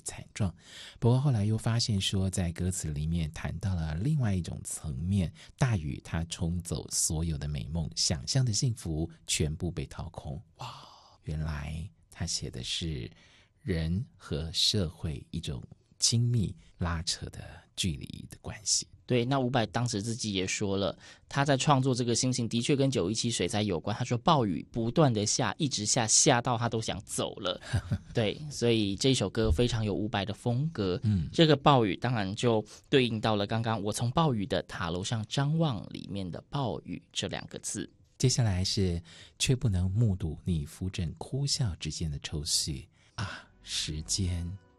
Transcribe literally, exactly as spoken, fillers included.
惨状。不过后来又发现说，在歌词里面谈到了另外一种层面，大雨它冲走所有的美梦，想象的幸福全部被掏空。哇，原来他写的是人和社会一种亲密拉扯的距离的关系。 对，那伍佰当时自己也说了，他在创作这个心情的确跟九一七水灾有关。他说暴雨不断的下，一直下，下到他都想走了。对，所以这首歌非常有伍佰的风格。嗯，这个暴雨当然就对应到了刚刚我从暴雨的塔楼上张望里面的暴雨这两个字。 接下来是却不能目睹你扶枕哭笑之间的抽绪啊，时间